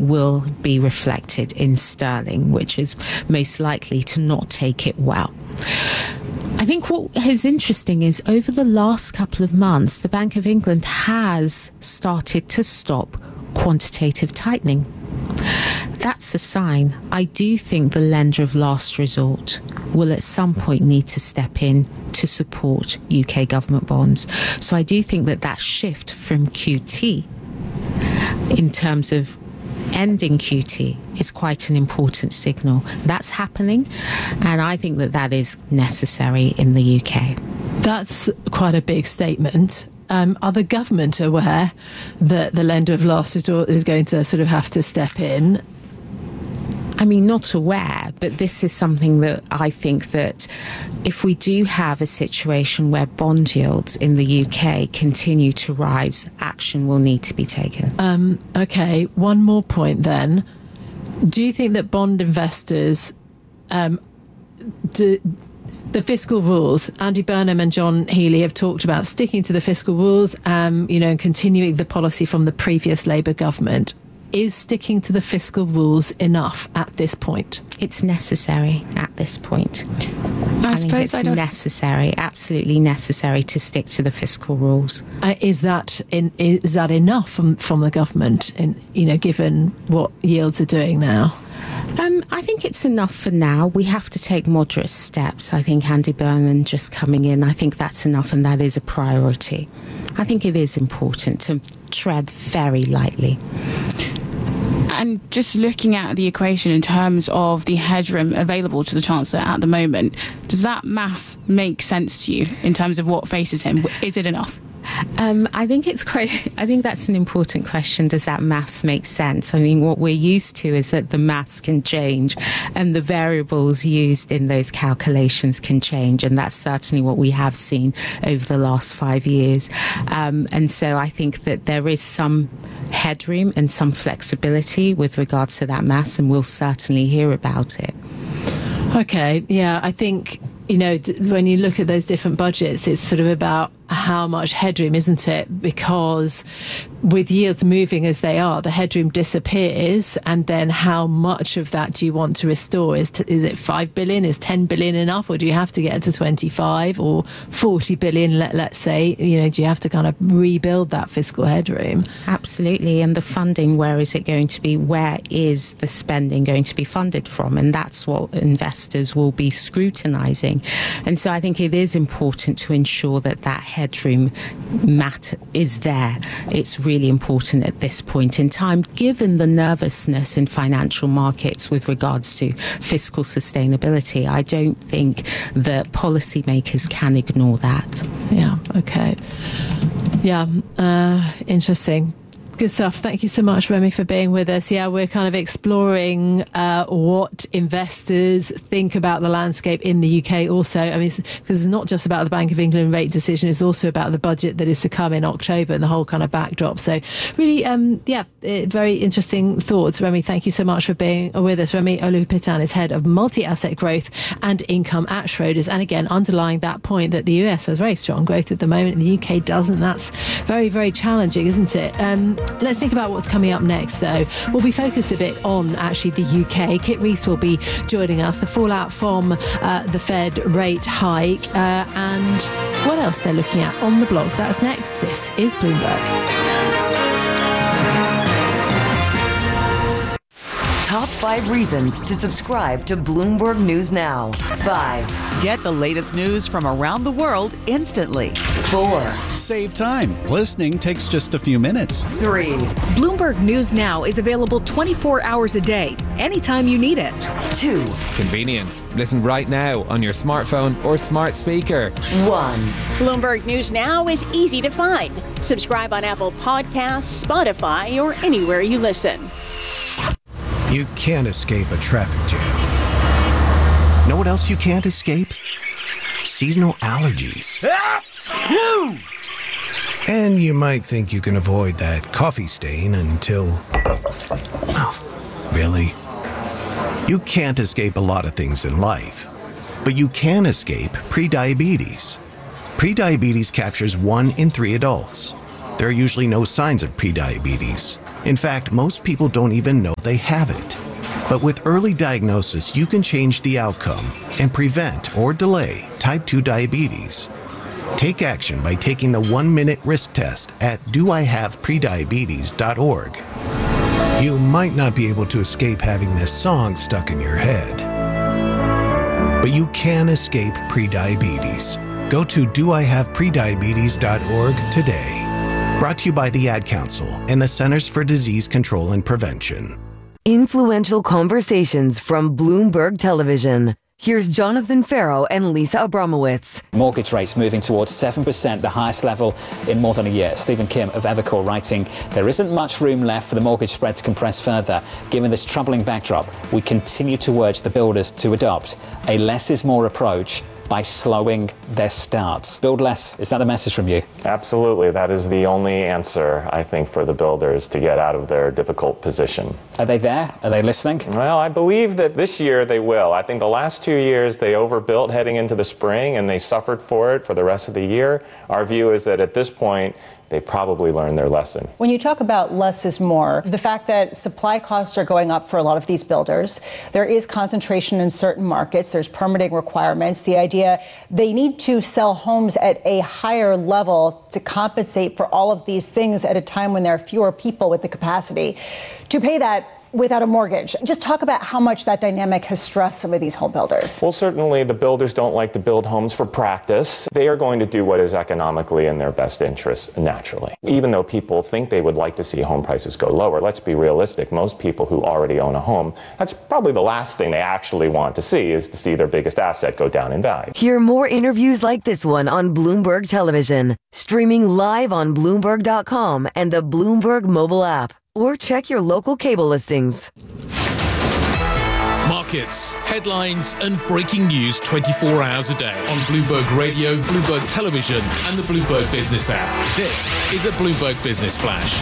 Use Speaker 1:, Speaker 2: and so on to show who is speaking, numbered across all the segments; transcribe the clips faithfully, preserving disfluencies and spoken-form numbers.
Speaker 1: will be reflected in sterling, which is most likely to not take it well. I think what is interesting is over the last couple of months, the Bank of England has started to stop quantitative tightening. That's a sign. I do think the lender of last resort will at some point need to step in to support U K government bonds. So I do think that that shift from Q T in terms of ending Q T is quite an important signal. That's happening, and I think that that is necessary in the U K.
Speaker 2: That's quite a big statement. Um, are the government aware that the lender of last resort is going to sort of have to step in?
Speaker 1: I mean, not aware, but this is something that I think that if we do have a situation where bond yields in the U K continue to rise, action will need to be taken.
Speaker 2: Um, okay, one more point then. Do you think that bond investors, um, do, the fiscal rules, Andy Burnham and John Healey have talked about sticking to the fiscal rules, um, you know, and continuing the policy from the previous Labour government. Is sticking to the fiscal rules enough at this point?
Speaker 1: It's necessary at this point.
Speaker 3: I,
Speaker 1: I
Speaker 3: suppose
Speaker 1: think it's
Speaker 3: I don't...
Speaker 1: necessary, absolutely necessary to stick to the fiscal rules.
Speaker 2: Uh, is that in, is that enough from, from the government, in, you know, given what yields are doing now?
Speaker 1: Um, I think it's enough for now. We have to take moderate steps. I think Andy Burnham just coming in, I think that's enough, and that is a priority. I think it is important to tread very lightly.
Speaker 3: And just looking at the equation in terms of the headroom available to the Chancellor at the moment, does that maths make sense to you in terms of what faces him? Is it enough?
Speaker 1: Um, I think it's quite, I think that's an important question. Does that maths make sense? I mean, what we're used to is that the maths can change and the variables used in those calculations can change. And that's certainly what we have seen over the last five years. Um, and so I think that there is some headroom and some flexibility with regards to that maths, and we'll certainly hear about it.
Speaker 2: Okay, yeah, I think, you know, when you look at those different budgets, it's sort of about how much headroom, isn't it? Because with yields moving as they are, the headroom disappears, and then how much of that do you want to restore? Is, to, is it five billion? Is ten billion enough? Or do you have to get to twenty-five or forty billion, let, let's say? You know, do you have to kind of rebuild that fiscal headroom?
Speaker 1: Absolutely. And the funding, where is it going to be? Where is the spending going to be funded from? And that's what investors will be scrutinising. And so I think it is important to ensure that that headroom mat is there. It's really important at this point in time, given the nervousness in financial markets with regards to fiscal sustainability. I don't think that policymakers can ignore that.
Speaker 2: Yeah, okay. Yeah, uh, interesting. Good stuff. Thank you so much, Remy, for being with us. Yeah, we're kind of exploring uh, what investors think about the landscape in the U K also. I mean, because it's not just about the Bank of England rate decision, it's also about the budget that is to come in October and the whole kind of backdrop. So really, um, yeah, very interesting thoughts. Remy, thank you so much for being with us. Remy Olupitan is head of multi-asset growth and income at Schroders. And again, underlying that point that the U S has very strong growth at the moment and the U K doesn't. That's very, very challenging, isn't it? Um, Let's think about what's coming up next, though. We'll be focused a bit on, actually, the U K. Kit Rees will be joining us. The fallout from uh, the Fed rate hike uh, and what else they're looking at on the blog. That's next. This is Bloomberg.
Speaker 4: Top five reasons to subscribe to Bloomberg News Now. Five.
Speaker 5: Get the latest news from around the world instantly.
Speaker 4: Four.
Speaker 6: Save time. Listening takes just a few minutes.
Speaker 4: Three.
Speaker 7: Bloomberg News Now is available twenty-four hours a day, anytime you need it.
Speaker 4: Two.
Speaker 8: Convenience. Listen right now on your smartphone or smart speaker.
Speaker 4: One.
Speaker 9: Bloomberg News Now is easy to find. Subscribe on Apple Podcasts, Spotify, or anywhere you listen.
Speaker 10: You can't escape a traffic jam. Know what else you can't escape? Seasonal allergies. And you might think you can avoid that coffee stain until... Oh, really? You can't escape a lot of things in life, but you can escape prediabetes. Prediabetes captures one in three adults. There are usually no signs of prediabetes. In fact, most people don't even know they have it. But with early diagnosis, you can change the outcome and prevent or delay type two diabetes. Take action by taking the one-minute risk test at do I have prediabetes dot org. You might not be able to escape having this song stuck in your head, but you can escape prediabetes. Go to do I have prediabetes dot org today. Brought to you by the Ad Council and the Centers for Disease Control and Prevention.
Speaker 4: Influential conversations from Bloomberg Television. Here's Jonathan Farrow and Lisa Abramowitz.
Speaker 11: Mortgage rates moving towards seven percent, the highest level in more than a year. Stephen Kim of Evercore writing, there isn't much room left for the mortgage spread to compress further. Given this troubling backdrop, we continue to urge the builders to adopt a less is more approach by slowing their starts. Build less, is that the message from you?
Speaker 12: Absolutely. That is the only answer, I think, for the builders to get out of their difficult position.
Speaker 11: Are they there? Are they listening?
Speaker 12: Well, I believe that this year they will. I think the last two years they overbuilt heading into the spring and they suffered for it for the rest of the year. Our view is that at this point, they probably learned their lesson.
Speaker 13: When you talk about less is more, the fact that supply costs are going up for a lot of these builders, there is concentration in certain markets, there's permitting requirements, the idea they need to sell homes at a higher level to compensate for all of these things at a time when there are fewer people with the capacity to pay that without a mortgage. Just talk about how much that dynamic has stressed some of these home builders.
Speaker 12: Well, certainly the builders don't like to build homes for practice. They are going to do what is economically in their best interest naturally. Even though people think they would like to see home prices go lower, let's be realistic. Most people who already own a home, that's probably the last thing they actually want to see is to see their biggest asset go down in value.
Speaker 4: Hear more interviews like this one on Bloomberg Television, streaming live on Bloomberg dot com and the Bloomberg mobile app. Or check your local cable listings.
Speaker 14: Markets, headlines, and breaking news twenty-four hours a day on Bloomberg Radio, Bloomberg Television, and the Bloomberg Business app. This is a Bloomberg Business Flash.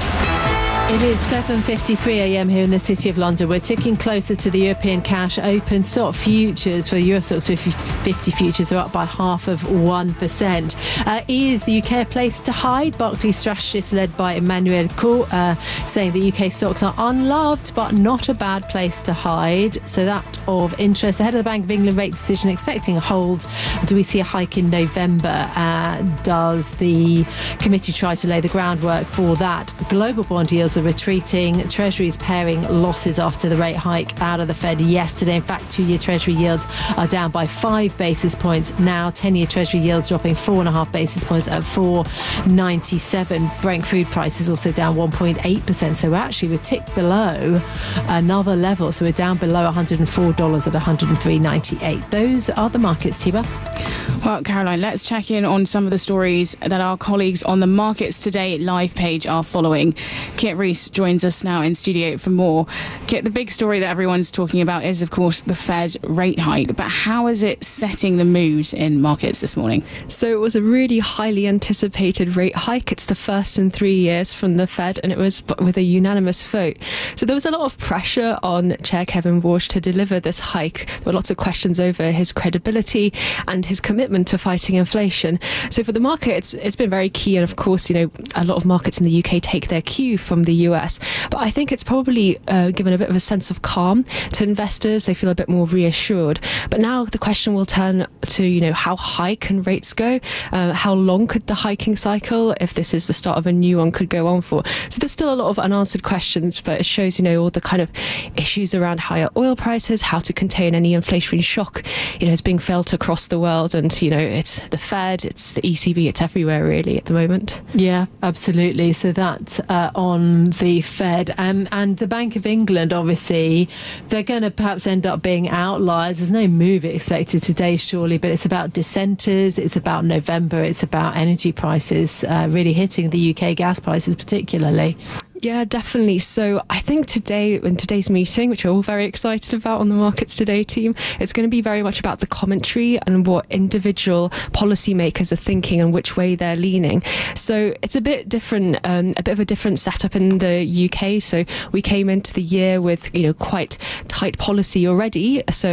Speaker 2: It is seven fifty-three a.m. here in the City of London. We're ticking closer to the European cash open. Stock futures for Euro Stoxx fifty futures are up by half of one percent. Uh, is the U K a place to hide? Barclays strategist led by Emmanuel Coe uh, saying that U K stocks are unloved but not a bad place to hide. So that of interest. Ahead of the Bank of England rate decision, expecting a hold. Do we see a hike in November? Uh, does the committee try to lay the groundwork for that? Global bond yields are retreating. Treasuries paring losses after the rate hike out of the Fed yesterday. In fact, two-year Treasury yields are down by five basis points. Now, ten-year Treasury yields dropping four and a half basis points at four ninety-seven. Brent crude price is also down one point eight percent. So we're actually we're ticked below another level. So we're down below one hundred four dollars at one hundred three ninety-eight. Those are the markets, Tiba.
Speaker 3: Well, Caroline, let's check in on some of the stories that our colleagues on the Markets Today live page are following. Kit Rees joins us now in studio for more. Kit, the big story that everyone's talking about is, of course, the Fed rate hike. But how is it setting the mood in markets this morning?
Speaker 15: So it was a really highly anticipated rate hike. It's the first in three years from the Fed, and it was with a unanimous vote. So there was a lot of pressure on Chair Kevin Warsh to deliver this hike. There were lots of questions over his credibility and his commitment to fighting inflation. So for the market, it's, it's been very key. And of course, you know, a lot of markets in the U K take their cue from the U S. But I think it's probably uh, given a bit of a sense of calm to investors. They feel a bit more reassured. But now the question will turn to, you know, how high can rates go? Uh, how long could the hiking cycle, if this is the start of a new one, could go on for? So there's still a lot of unanswered questions, but it shows, you know, all the kind of issues around higher oil prices, how to contain any inflationary shock, you know, is being felt across the world. And, you know, it's the Fed, it's the E C B, it's everywhere really at the moment.
Speaker 2: Yeah, absolutely. So that's uh, on the Fed. Um, and the Bank of England, obviously, they're going to perhaps end up being outliers. There's no move expected today, surely, but it's about dissenters, it's about November, it's about energy prices uh, really hitting the U K gas prices particularly.
Speaker 15: Yeah, definitely. So I think today, in today's meeting, which we're all very excited about on the Markets Today team, it's going to be very much about the commentary and what individual policymakers are thinking and which way they're leaning. So it's a bit different, um, a bit of a different setup in the U K. So we came into the year with, you know, quite tight policy already. So it's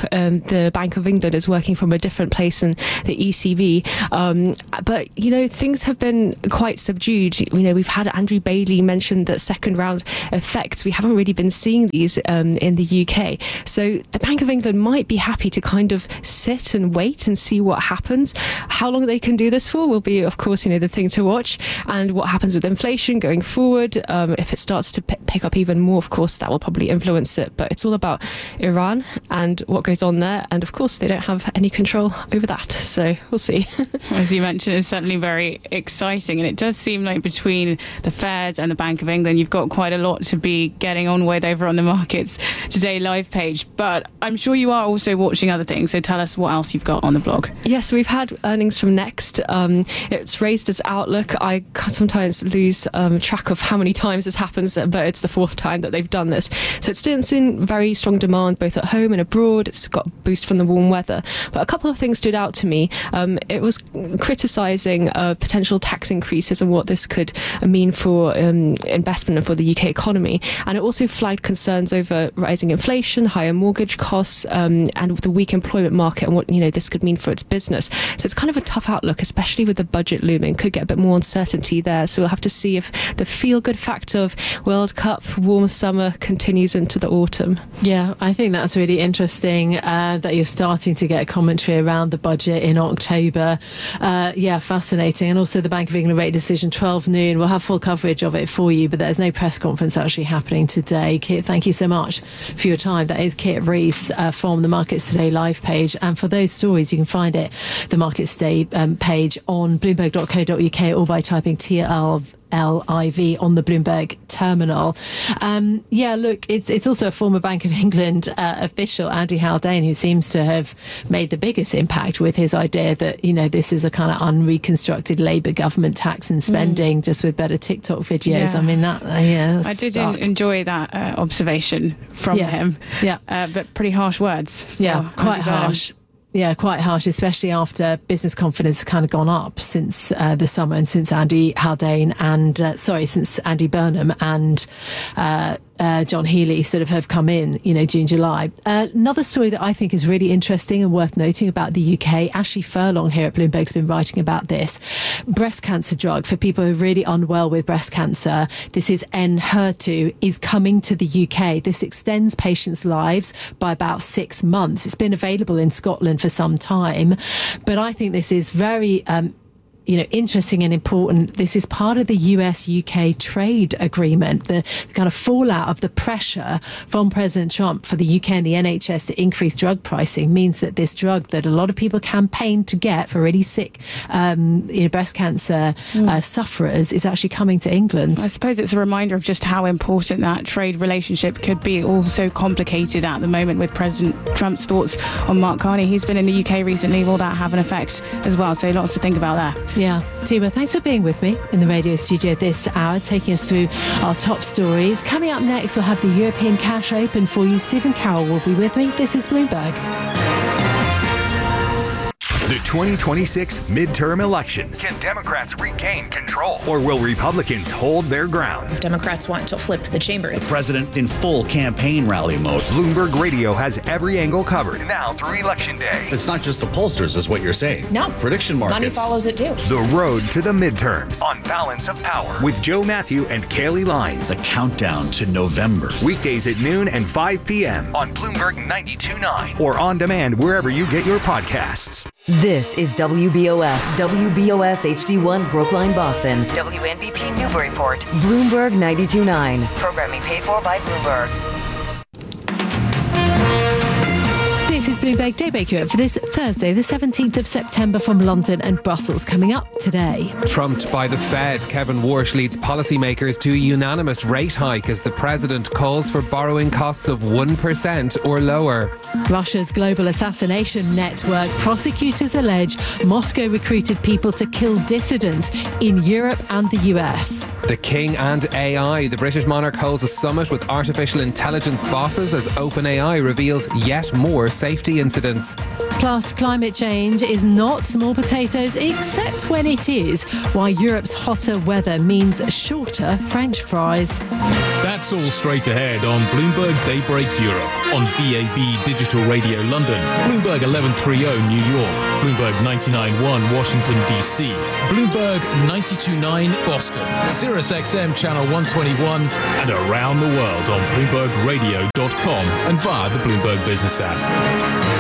Speaker 15: um, the Bank of England is working from a different place than the E C B. Um, but, you know, things have been quite subdued. You know, we've had Andrew Bailey mention that second round effects. We haven't really been seeing these um, in the U K. So the Bank of England might be happy to kind of sit and wait and see what happens. How long they can do this for will be, of course, you know, the thing to watch. And what happens with inflation going forward. Um, if it starts to p- pick up even more, of course, that will probably influence it. But it's all about Iran and what goes on there. And of course, they don't have any control over that. So we'll see.
Speaker 3: As you mentioned, it's certainly very exciting. And it does seem like between the Fed and the Bank of England, you've got quite a lot to be getting on with over on the Markets Today live page. But I'm sure you are also watching other things. So tell us what else you've got on the blog.
Speaker 15: Yes, we've had earnings from Next. Um, it's raised its outlook. I sometimes lose um, track of how many times this happens, but it's the fourth time that they've done this. So it's still seen very strong demand both at home and abroad. It's got a boost from the warm weather. But a couple of things stood out to me. Um, it was criticising uh, potential tax increases and what this could mean for um, investment and for the U K economy. And it also flagged concerns over rising inflation, higher mortgage costs, um, and the weak employment market and what, you know, this could mean for its business. So it's kind of a tough outlook, especially with the budget looming. Could get a bit more uncertainty there. So we'll have to see if the feel-good factor of World Cup, warm summer continues into the autumn.
Speaker 2: Yeah, I think that's really interesting uh, that you're starting to get commentary around the budget in October. Uh, yeah, fascinating. And also the Bank of England rate decision, twelve noon. We'll have full coverage of it for you, but there's no press conference actually happening today. Kit, thank you so much for your time. That is Kit Rees uh, from the Markets Today live page. And for those stories, you can find it, the Markets Today um, page on bloomberg dot co dot uk or by typing T L L I V on the Bloomberg terminal. Um, yeah, look, it's it's also a former Bank of England uh, official, Andy Haldane, who seems to have made the biggest impact with his idea that, you know, this is a kind of unreconstructed Labour government tax and spending, mm. just with better TikTok videos.
Speaker 3: Yeah.
Speaker 2: I mean, that, uh, yeah,
Speaker 3: I did en- enjoy that uh, observation from
Speaker 2: yeah.
Speaker 3: him.
Speaker 2: Yeah.
Speaker 3: Uh, but pretty harsh words.
Speaker 2: Yeah, quite
Speaker 3: Andy Burnham.
Speaker 2: harsh. Yeah, quite harsh, especially after business confidence has kind of gone up since uh, the summer and since Andy Haldane and, uh, sorry, since Andy Burnham and uh, uh, John Healey sort of have come in, you know, June, July. Uh, another story that I think is really interesting and worth noting about the U K, Ashley Furlong here at Bloomberg's been writing about this. Breast cancer drug for people who are really unwell with breast cancer. This is Enhertu, is coming to the U K. This extends patients' lives by about six months. It's been available in Scotland for some time, but I think this is very um, you know, interesting and important. This is part of the U S U K trade agreement, the, the kind of fallout of the pressure from President Trump for the U K and the N H S to increase drug pricing means that this drug that a lot of people campaigned to get for really sick um, you know, breast cancer mm. uh, sufferers is actually coming to England.
Speaker 3: I suppose it's a reminder of just how important that trade relationship could be. Also complicated at the moment with President Trump's thoughts on Mark Carney. He's been in the U K recently. Will that have an effect as well? So lots to think about there.
Speaker 2: Yeah. Tima, thanks for being with me in the radio studio this hour, taking us through our top stories. Coming up next, we'll have the European Cash Open for you. Stephen Carroll will be with me. This is Bloomberg.
Speaker 16: The twenty twenty-six midterm elections.
Speaker 17: Can Democrats regain control?
Speaker 16: Or will Republicans hold their ground?
Speaker 18: Democrats want to flip the chamber.
Speaker 19: The president in full campaign rally mode.
Speaker 16: Bloomberg Radio has every angle covered.
Speaker 17: Now through Election Day.
Speaker 19: It's not just the pollsters, is what you're saying.
Speaker 18: No.
Speaker 19: Prediction markets.
Speaker 18: Money follows it too.
Speaker 16: The road to the midterms.
Speaker 17: On Balance of Power.
Speaker 16: With Joe Matthew and Kaylee Lines.
Speaker 19: The countdown to November.
Speaker 16: Weekdays at noon and five p.m.
Speaker 17: On Bloomberg ninety-two point nine.
Speaker 16: Or on demand wherever you get your podcasts.
Speaker 4: This is W B O S, W B O S H D one Brookline, Boston, W N B P Newburyport, Bloomberg ninety-two point nine. Programming paid for by Bloomberg.
Speaker 2: This is Bloomberg Daybreak Europe for this Thursday, the seventeenth of September, from London and Brussels. Coming up today.
Speaker 8: Trumped by the Fed, Kevin Warsh leads policymakers to a unanimous rate hike as the president calls for borrowing costs of one percent or lower.
Speaker 2: Russia's global assassination network. Prosecutors allege Moscow recruited people to kill dissidents in Europe and the U S.
Speaker 8: The King and A I. The British monarch holds a summit with artificial intelligence bosses as OpenAI reveals yet more safety incidents.
Speaker 2: Plus, climate change is not small potatoes, except when it is. Why Europe's hotter weather means shorter French fries.
Speaker 14: That That's all straight ahead on Bloomberg Daybreak Europe, on B A B Digital Radio London, Bloomberg eleven thirty New York, Bloomberg ninety-nine point one Washington D C, Bloomberg ninety-two point nine Boston, Sirius X M Channel one twenty-one, and around the world on Bloomberg Radio dot com and via the Bloomberg Business app.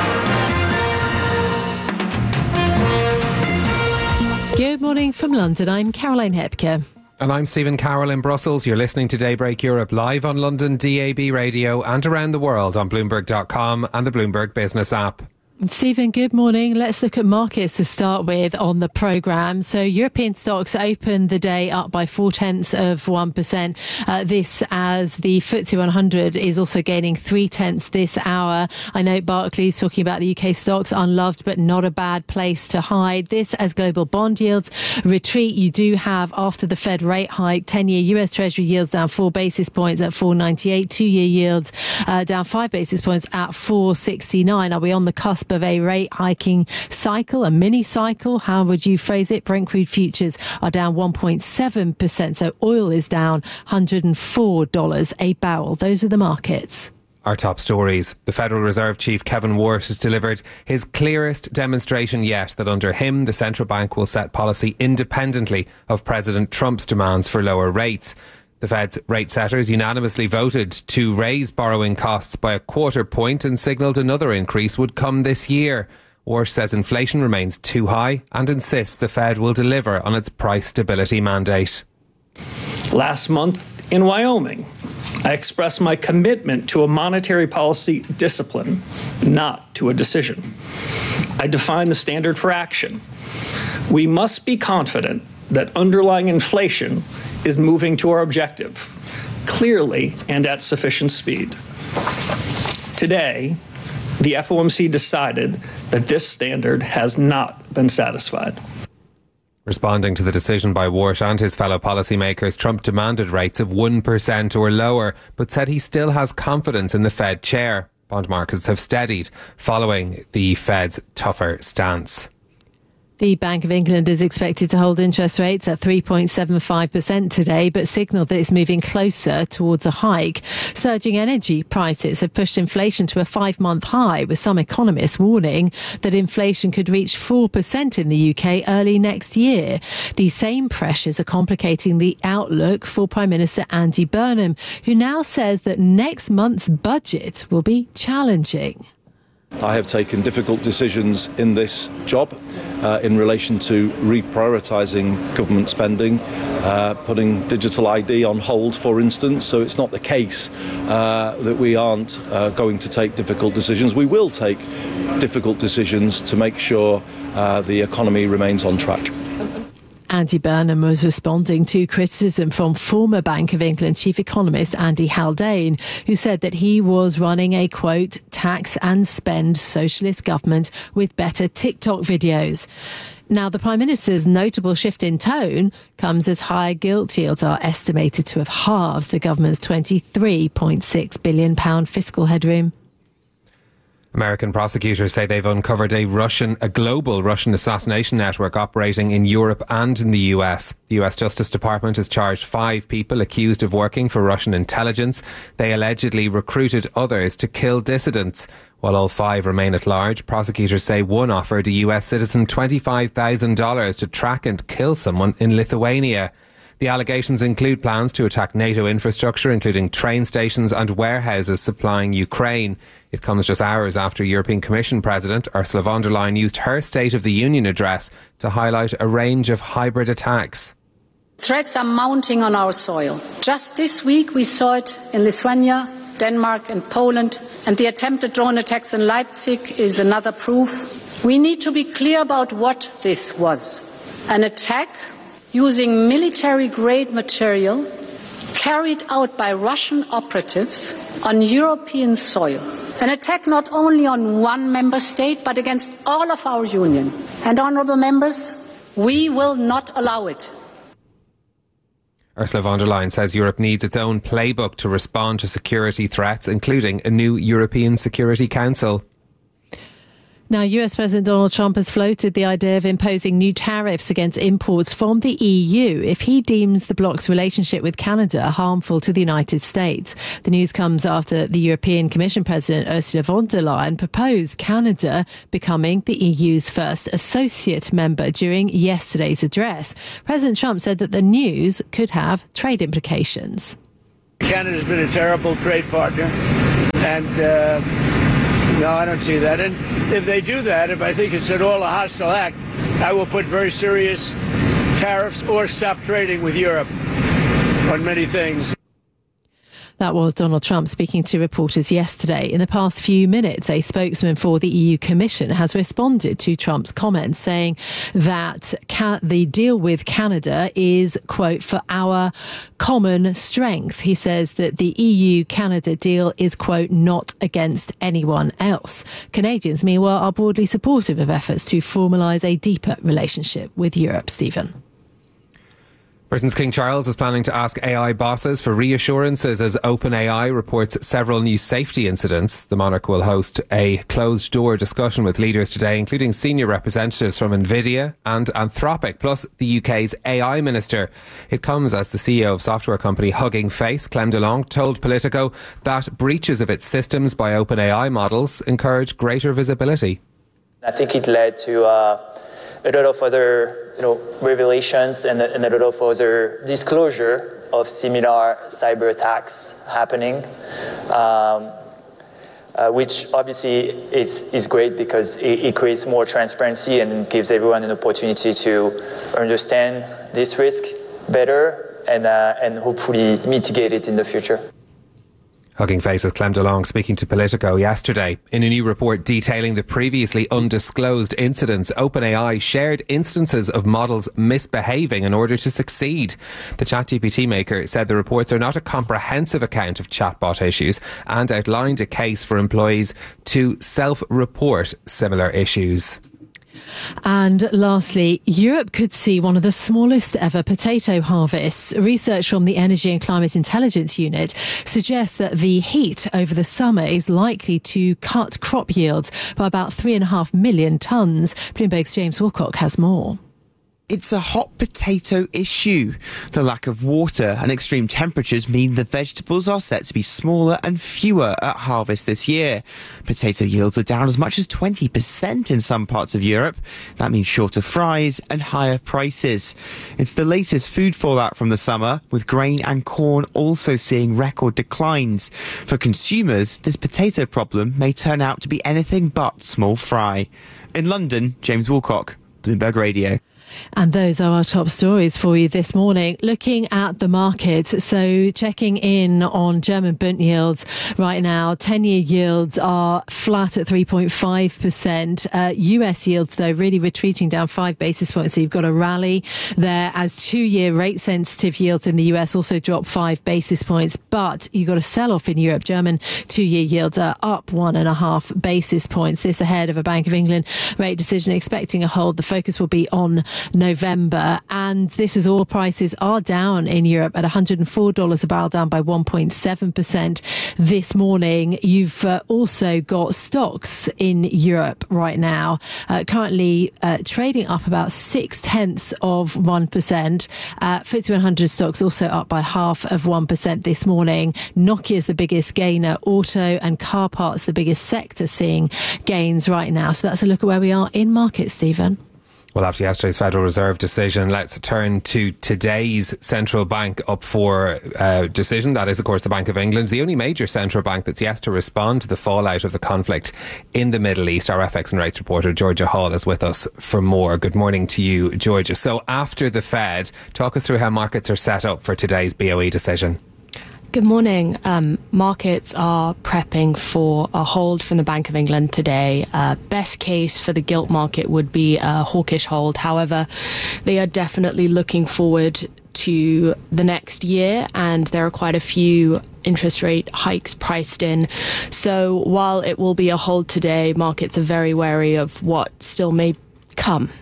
Speaker 2: Good morning from London. I'm Caroline Hepker.
Speaker 8: And I'm Stephen Carroll in Brussels. You're listening to Daybreak Europe live on London D A B radio and around the world on Bloomberg dot com and the Bloomberg Business app.
Speaker 2: Stephen, good morning. Let's look at markets to start with on the programme. So European stocks opened the day up by four tenths of one percent. Uh, this as the F T S E one hundred is also gaining three tenths this hour. I know Barclays talking about the U K stocks, unloved but not a bad place to hide. This as global bond yields retreat. You do have, after the Fed rate hike, ten-year U S Treasury yields down four basis points at four ninety-eight. Two-year yields uh, down five basis points at four sixty-nine. Are we on the cusp of a rate hiking cycle, a mini cycle? How would you phrase it? Brent crude futures are down one point seven percent. So oil is down one hundred four dollars a barrel. Those are the markets.
Speaker 8: Our top stories. The Federal Reserve Chief Kevin Warsh has delivered his clearest demonstration yet that under him the central bank will set policy independently of President Trump's demands for lower rates. The Fed's rate setters unanimously voted to raise borrowing costs by a quarter point and signalled another increase would come this year. Warsh says inflation remains too high and insists the Fed will deliver on its price stability mandate.
Speaker 20: Last month in Wyoming, I expressed my commitment to a monetary policy discipline, not to a decision. I defined the standard for action. We must be confident that underlying inflation is moving to our objective, clearly and at sufficient speed. Today, the F O M C decided that this standard has not been satisfied.
Speaker 8: Responding to the decision by Warsh and his fellow policymakers, Trump demanded rates of one percent or lower, but said he still has confidence in the Fed chair. Bond markets have steadied following the Fed's tougher stance.
Speaker 2: The Bank of England is expected to hold interest rates at three point seven five percent today, but signalled that it's moving closer towards a hike. Surging energy prices have pushed inflation to a five-month high, with some economists warning that inflation could reach four percent in the U K early next year. These same pressures are complicating the outlook for Prime Minister Andy Burnham, who now says that next month's budget will be challenging.
Speaker 21: I have taken difficult decisions in this job uh, in relation to reprioritising government spending, uh, putting digital I D on hold, for instance. So it's not the case uh, that we aren't uh, going to take difficult decisions. We will take difficult decisions to make sure uh, the economy remains on track.
Speaker 2: Andy Burnham was responding to criticism from former Bank of England chief economist Andy Haldane, who said that he was running a, quote, tax and spend socialist government with better TikTok videos. Now, the Prime Minister's notable shift in tone comes as higher gilt yields are estimated to have halved the government's twenty-three point six billion pounds fiscal headroom.
Speaker 8: American prosecutors say they've uncovered a Russian, a global Russian assassination network operating in Europe and in the U S. The U S Justice Department has charged five people accused of working for Russian intelligence. They allegedly recruited others to kill dissidents. While all five remain at large, prosecutors say one offered a U S citizen twenty-five thousand dollars to track and kill someone in Lithuania. The allegations include plans to attack NATO infrastructure, including train stations and warehouses supplying Ukraine. It comes just hours after European Commission President Ursula von der Leyen used her State of the Union address to highlight a range of hybrid attacks.
Speaker 22: Threats are mounting on our soil. Just this week we saw it in Lithuania, Denmark and Poland, and the attempted drone attacks in Leipzig is another proof. We need to be clear about what this was. An attack using military-grade material carried out by Russian operatives on European soil. An attack not only on one member state, but against all of our union. And, honourable members, we will not allow it.
Speaker 8: Ursula von der Leyen says Europe needs its own playbook to respond to security threats, including a new European Security Council.
Speaker 2: Now, U S President Donald Trump has floated the idea of imposing new tariffs against imports from the E U if he deems the bloc's relationship with Canada harmful to the United States. The news comes after the European Commission President Ursula von der Leyen proposed Canada becoming the E U's first associate member during yesterday's address. President Trump said that the news could have trade implications.
Speaker 1: Canada's been a terrible trade partner, and uh, no, I don't see that. And if they do that, if I think it's at all a hostile act, I will put very serious tariffs or stop trading with Europe on many things.
Speaker 2: That was Donald Trump speaking to reporters yesterday. In the past few minutes, a spokesman for the E U Commission has responded to Trump's comments, saying that ca- the deal with Canada is, quote, for our common strength. He says that the E U-Canada deal is, quote, not against anyone else. Canadians, meanwhile, are broadly supportive of efforts to formalise a deeper relationship with Europe. Stephen.
Speaker 8: Britain's King Charles is planning to ask A I bosses for reassurances as OpenAI reports several new safety incidents. The monarch will host a closed-door discussion with leaders today, including senior representatives from Nvidia and Anthropic, plus the U K's A I minister. It comes as the C E O of software company Hugging Face, Clem DeLong, told Politico that breaches of its systems by OpenAI models encourage greater visibility.
Speaker 5: I think it led to uh, a lot of other, you know, revelations and, and a lot of other disclosure of similar cyber attacks happening, um, uh, which obviously is is great because it, it creates more transparency and gives everyone an opportunity to understand this risk better and uh, and hopefully mitigate it in the future.
Speaker 8: Hugging Face's Clem DeLong speaking to Politico yesterday. In a new report detailing the previously undisclosed incidents, OpenAI shared instances of models misbehaving in order to succeed. The ChatGPT maker said the reports are not a comprehensive account of chatbot issues and outlined a case for employees to self-report similar issues.
Speaker 2: And lastly, Europe could see one of the smallest ever potato harvests. Research from the Energy and Climate Intelligence Unit suggests that the heat over the summer is likely to cut crop yields by about three and a half million tonnes. Bloomberg's James Woolcock has more.
Speaker 23: It's a hot potato issue. The lack of water and extreme temperatures mean the vegetables are set to be smaller and fewer at harvest this year. Potato yields are down as much as twenty percent in some parts of Europe. That means shorter fries and higher prices. It's the latest food fallout from the summer, with grain and corn also seeing record declines. For consumers, this potato problem may turn out to be anything but small fry. In London, James Woolcock, Bloomberg Radio.
Speaker 2: And those are our top stories for you this morning. Looking at the market, so checking in on German Bund yields right now. ten-year yields are flat at three point five percent. Uh, U S yields, though, really retreating down five basis points. So you've got a rally there as two-year rate-sensitive yields in the U S also drop five basis points. But you've got a sell-off in Europe. German two-year yields are up one and a half basis points. This ahead of a Bank of England rate decision expecting a hold. The focus will be on November, and this is all prices are down in Europe at one hundred four dollars a barrel, down by one point seven percent this morning. You've uh, also got stocks in Europe right now uh, currently uh, trading up about six tenths of one percent. Uh, F T S E one hundred stocks also up by half of one percent this morning. Nokia is the biggest gainer. Auto and car parts the biggest sector seeing gains right now. So that's a look at where we are in markets, Stephen.
Speaker 8: Well, after yesterday's Federal Reserve decision, let's turn to today's central bank up for uh, decision. That is, of course, the Bank of England, the only major central bank that's yet to respond to the fallout of the conflict in the Middle East. Our F X and rates reporter, Georgia Hall, is with us for more. Good morning to you, Georgia. So after the Fed, talk us through how markets are set up for today's B O E decision.
Speaker 24: Good morning. Um, markets are prepping for a hold from the Bank of England today. Uh, best case for the gilt market would be a hawkish hold. However, they are definitely looking forward to the next year, and there are quite a few interest rate hikes priced in. So while it will be a hold today, markets are very wary of what still may come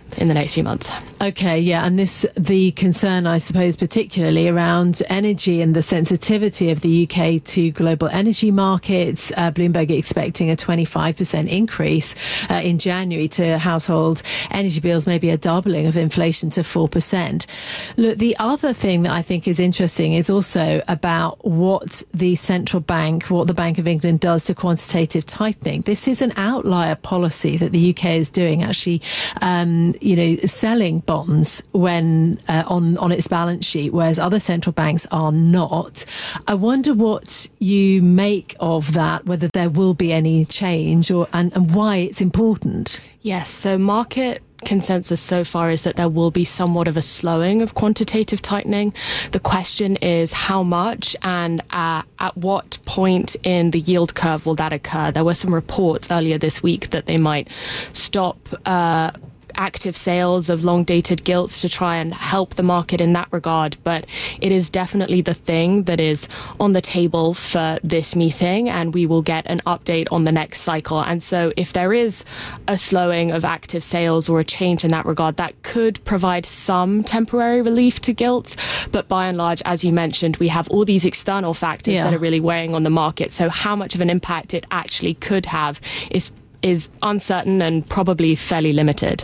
Speaker 24: in the next few months.
Speaker 2: Okay, yeah, and this the concern, I suppose, particularly around energy and the sensitivity of the U K to global energy markets. Uh, Bloomberg expecting a twenty-five percent increase uh, in January to household energy bills, maybe a doubling of inflation to four percent. Look, the other thing that I think is interesting is also about what the central bank, what the Bank of England does to quantitative tightening. This is an outlier policy that the U K is doing, actually, um, you know, selling bonds when uh, on, on its balance sheet, whereas other central banks are not. I wonder what you make of that, whether there will be any change or and, and why it's important.
Speaker 24: Yes, so market consensus so far is that there will be somewhat of a slowing of quantitative tightening. The question is how much and uh, at what point in the yield curve will that occur? There were some reports earlier this week that they might stop uh, active sales of long-dated gilts to try and help the market in that regard. But it is definitely the thing that is on the table for this meeting, and we will get an update on the next cycle. And so if there is a slowing of active sales or a change in that regard, that could provide some temporary relief to gilts. But by and large, as you mentioned, we have all these external factors
Speaker 2: Yeah.
Speaker 24: that are really weighing on the market. So how much of an impact it actually could have is is uncertain and probably fairly limited.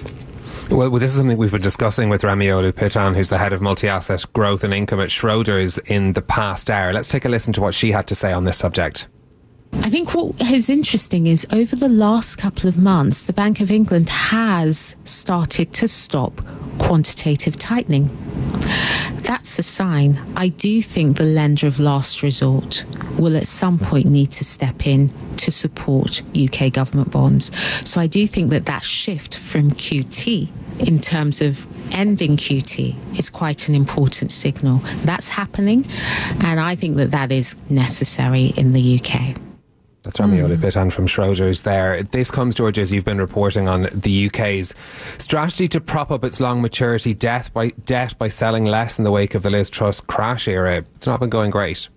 Speaker 8: Well, this is something we've been discussing with Remi Olu-Pitan, who's the head of multi-asset growth and income at Schroders, in the past hour. Let's take a listen to what she had to say on this subject.
Speaker 6: I think what is interesting is over the last couple of months, the Bank of England has started to stop quantitative tightening. That's a sign. I do think the lender of last resort will at some point need to step in to support U K government bonds. So I do think that that shift from Q T in terms of ending Q T is quite an important signal. That's happening, and I think that that is necessary in the U K.
Speaker 8: That's Remi Olu-Pitan from Schroders there. This comes, Georgia, as you've been reporting on the U K's strategy to prop up its long maturity debt by, debt by selling less in the wake of the Liz Truss crash era. It's not been going great.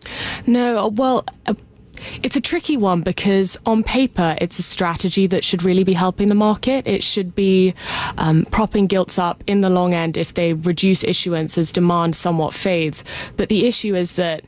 Speaker 24: No, well, uh, it's a tricky one because on paper, it's a strategy that should really be helping the market. It should be um, propping gilts up in the long end if they reduce issuance as demand somewhat fades. But the issue is that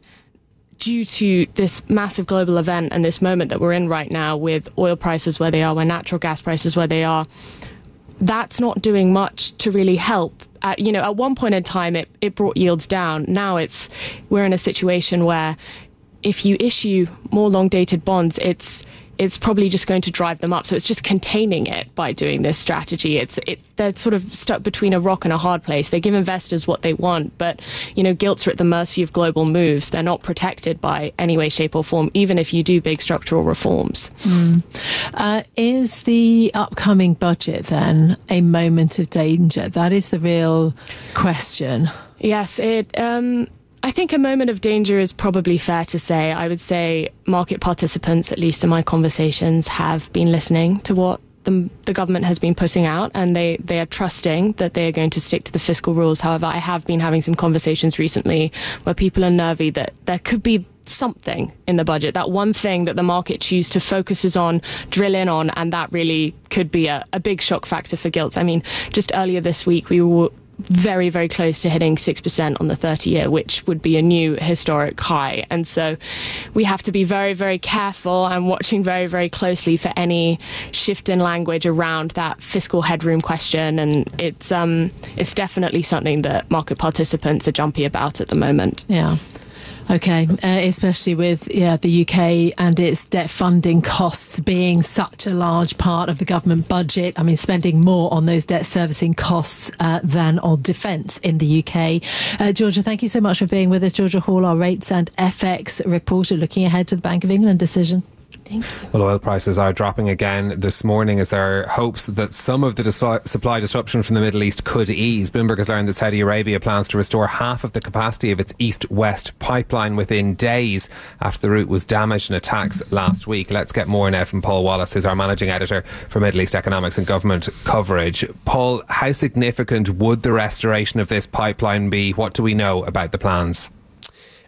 Speaker 24: due to this massive global event and this moment that we're in right now with oil prices where they are, where natural gas prices where they are, that's not doing much to really help. At, you know, at one point in time, it, it brought yields down. Now it's we're in a situation where if you issue more long-dated bonds, it's it's probably just going to drive them up. So it's just containing it by doing this strategy. It's it they're sort of stuck between a rock and a hard place. They give investors what they want, but you know, gilts are at the mercy of global moves. They're not protected by any way, shape, or form, even if you do big structural reforms.
Speaker 2: Mm. Uh, is the upcoming budget then a moment of danger? That is the real question.
Speaker 24: Yes, it. Um, I think a moment of danger is probably fair to say. I would say market participants, at least in my conversations, have been listening to what the, the government has been putting out, and they, they are trusting that they are going to stick to the fiscal rules. However, I have been having some conversations recently where people are nervy that there could be something in the budget, that one thing that the market choose to focuses on, drill in on, and that really could be a, a big shock factor for gilts. I mean, just earlier this week, we were very, very close to hitting six percent on the thirty-year, which would be a new historic high. And so we have to be very, very careful and watching very, very closely for any shift in language around that fiscal headroom question. And it's um, it's definitely something that market participants are jumpy about at the moment.
Speaker 2: Yeah. Okay, uh, especially with yeah the U K and its debt funding costs being such a large part of the government budget. I mean, spending more on those debt servicing costs uh, than on defence in the U K. Uh, Georgia, thank you so much for being with us. Georgia Hall, our rates and F X reporter, looking ahead to the Bank of England decision.
Speaker 24: Thank you.
Speaker 8: Well, oil prices are dropping again this morning as there are hopes that some of the dis- supply disruption from the Middle East could ease. Bloomberg has learned that Saudi Arabia plans to restore half of the capacity of its east-west pipeline within days after the route was damaged in attacks last week. Let's get more now from Paul Wallace, who's our managing editor for Middle East Economics and Government Coverage. Paul, how significant would the restoration of this pipeline be? What do we know about the plans?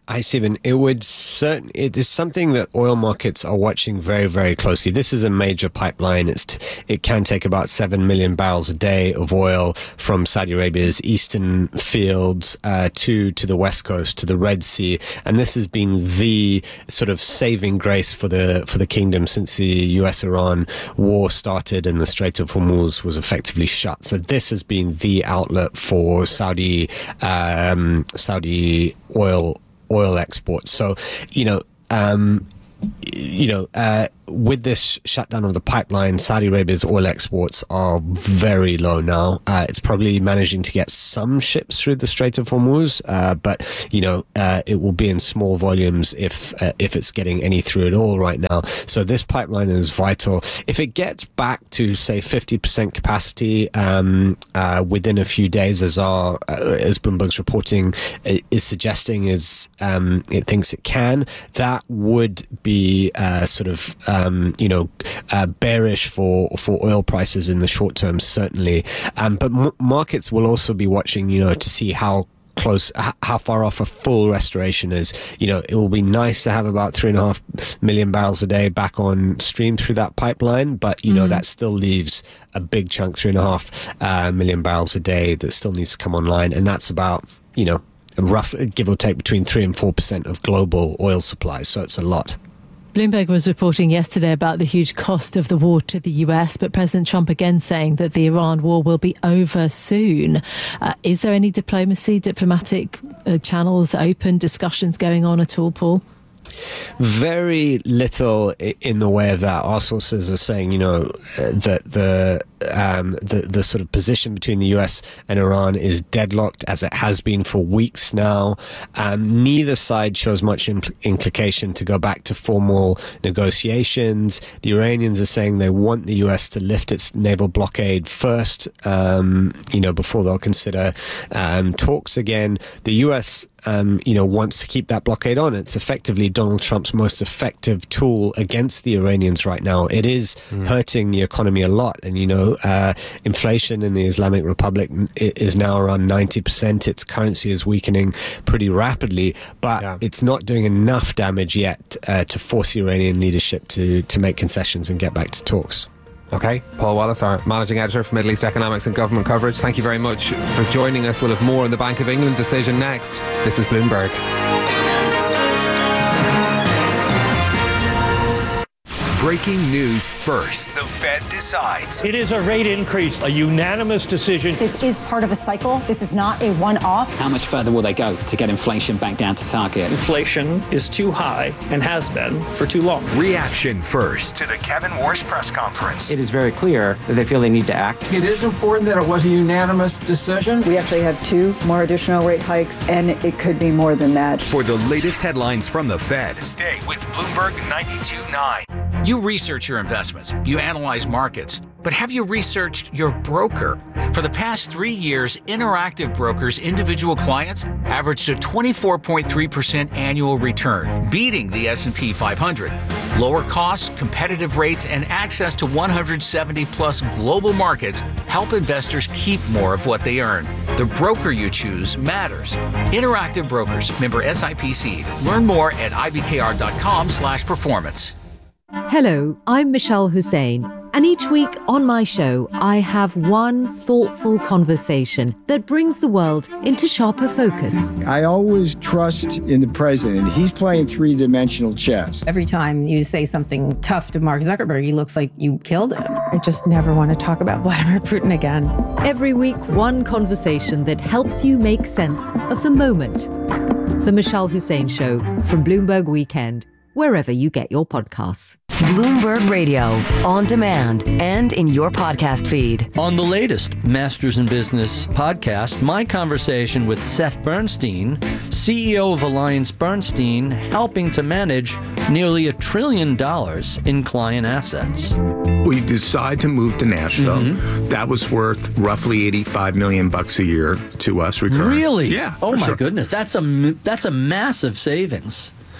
Speaker 7: Hi, Stephen. It would certain. It is something that oil markets are watching very, very closely. This is a major pipeline. It's t- it can take about seven million barrels a day of oil from Saudi Arabia's eastern fields uh, to to the west coast, to the Red Sea, and this has been the sort of saving grace for the for the kingdom since the U S Iran war started and the Strait of Hormuz was effectively shut. So this has been the outlet for Saudi um, Saudi oil. oil exports. So, you know, um, you know, uh, with this shutdown of the pipeline, Saudi Arabia's oil exports are very low now. Uh, it's probably managing to get some ships through the Strait of Hormuz, uh, but you know, uh, it will be in small volumes if uh, if it's getting any through at all right now. So this pipeline is vital. If it gets back to say fifty percent capacity um, uh, within a few days, as our uh, as Bloomberg's reporting is suggesting, is um, it thinks it can, that would be uh, sort of Um, you know, uh, bearish for, for oil prices in the short term, certainly. Um, but m- markets will also be watching, you know, to see how close, h- how far off a full restoration is. You know, it will be nice to have about three and a half million barrels a day back on stream through that pipeline, but you know, mm-hmm. that still leaves a big chunk, three and a half uh, million barrels a day that still needs to come online. And that's about, you know, a rough, give or take between three and four percent of global oil supply. So it's a lot.
Speaker 2: Bloomberg was reporting yesterday about the huge cost of the war to the U S, but President Trump again saying that the Iran war will be over soon. Uh, is there any diplomacy, diplomatic uh, channels open, discussions going on at all, Paul?
Speaker 7: Very little in the way of that. Our sources are saying, you know, that the um, the the sort of position between the U S and Iran is deadlocked, as it has been for weeks now. Um, neither side shows much impl- implication to go back to formal negotiations. The Iranians are saying they want the U S to lift its naval blockade first, um, you know, before they'll consider um, talks again. The U S Um, you know, wants to keep that blockade on. It's effectively Donald Trump's most effective tool against the Iranians right now. It is mm. hurting the economy a lot. And, you know, uh, inflation in the Islamic Republic is now around ninety percent. Its currency is weakening pretty rapidly, but yeah. it's not doing enough damage yet uh, to force the Iranian leadership to, to make concessions and get back to talks.
Speaker 8: Okay, Paul Wallace, our managing editor for Middle East Economics and Government Coverage, thank you very much for joining us. We'll have more on the Bank of England decision next. This is Bloomberg.
Speaker 16: Breaking news first.
Speaker 17: The Fed decides.
Speaker 9: It is a rate increase, a unanimous decision.
Speaker 13: This is part of a cycle. This is not a one-off.
Speaker 10: How much further will they go to get inflation back down to target?
Speaker 20: Inflation is too high and has been for too long.
Speaker 16: Reaction first.
Speaker 17: To the Kevin Warsh press conference.
Speaker 11: It is very clear that they feel they need to act.
Speaker 25: It is important that it was a unanimous decision.
Speaker 26: We actually have two more additional rate hikes, and it could be more than that.
Speaker 16: For the latest headlines from the Fed.
Speaker 17: Stay with Bloomberg ninety-two point nine.
Speaker 27: You research your investments, you analyze markets, but have you researched your broker? For the past three years, Interactive Brokers' individual clients averaged a twenty-four point three percent annual return, beating the S and P five hundred. Lower costs, competitive rates, and access to one hundred seventy plus global markets help investors keep more of what they earn. The broker you choose matters. Interactive Brokers, member S I P C. Learn more at I B K R dot com slash performance.
Speaker 28: Hello, I'm Michelle Hussein, and each week on my show, I have one thoughtful conversation that brings the world into sharper focus.
Speaker 29: I always trust in the president. He's playing three-dimensional chess.
Speaker 30: Every time you say something tough to Mark Zuckerberg, he looks like you killed him. I just never want to talk about Vladimir Putin again.
Speaker 28: Every week, one conversation that helps you make sense of the moment. The Michelle Hussein Show from Bloomberg Weekend, wherever you get your podcasts.
Speaker 4: Bloomberg Radio, on demand and in your podcast feed.
Speaker 31: On the latest Masters in Business podcast, my conversation with Seth Bernstein, C E O of Alliance Bernstein, helping to manage nearly a trillion dollars in client assets.
Speaker 32: We decide to move to Nashville. Mm-hmm. That was worth roughly eighty-five million bucks a year to us. Recurring.
Speaker 31: Really?
Speaker 32: Yeah.
Speaker 31: Oh my
Speaker 32: sure.
Speaker 31: goodness, that's a that's a massive savings.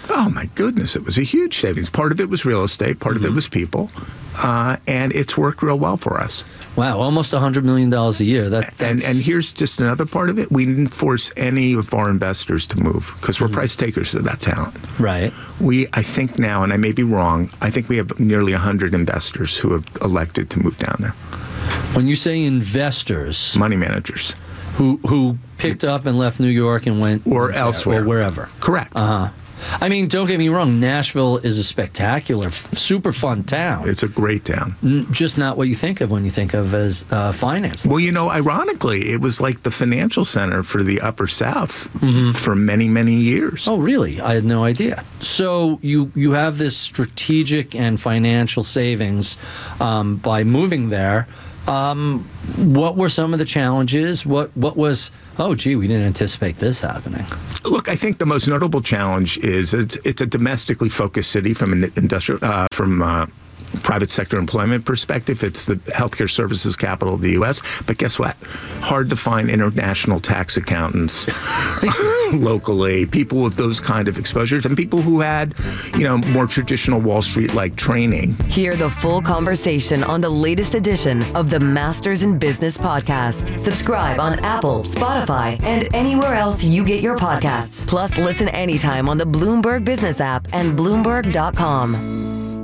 Speaker 32: Oh, my goodness. It was a huge savings. Part of it was real estate. Part mm-hmm. of it was people. Uh, and it's worked real well for us.
Speaker 31: Wow, almost one hundred million dollars a year. That,
Speaker 32: and, and here's just another part of it. We didn't force any of our investors to move because we're mm-hmm. price takers of that talent.
Speaker 31: Right.
Speaker 32: We, I think now, and I may be wrong, I think we have nearly one hundred investors who have elected to move down there.
Speaker 31: When you say investors...
Speaker 32: Money managers.
Speaker 31: Who who picked up and left New York and went...
Speaker 32: Or elsewhere.
Speaker 31: Or wherever.
Speaker 32: Correct.
Speaker 31: Uh-huh. I mean, don't get me wrong, Nashville is a spectacular, super fun town.
Speaker 32: It's a great town.
Speaker 31: N- just not what you think of when you think of as uh, finance.
Speaker 32: Well, you know, ironically, it was like the financial center for the Upper South mm-hmm. for many, many years.
Speaker 31: Oh, really? I had no idea. So you, you have this strategic and financial savings um, by moving there. Um, what were some of the challenges? What what was, oh, gee, we didn't anticipate this happening?
Speaker 32: Look, I think the most notable challenge is it's, it's a domestically focused city from an industrial, uh, from uh, private sector employment perspective. It's the healthcare services capital of the U S. But guess what? Hard to find international tax accountants locally, people with those kind of exposures, and people who had, you know, more traditional Wall Street-like training.
Speaker 4: Hear the full conversation on the latest edition of the Masters in Business podcast. Subscribe on Apple, Spotify, and anywhere else you get your podcasts. Plus, listen anytime on the Bloomberg Business app and Bloomberg dot com.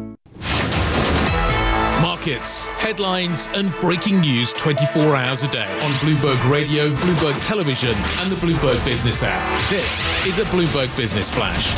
Speaker 1: Markets, headlines, and breaking news twenty-four hours a day on Bloomberg Radio, Bloomberg Television, and the Bloomberg Business app. This is a Bloomberg Business Flash.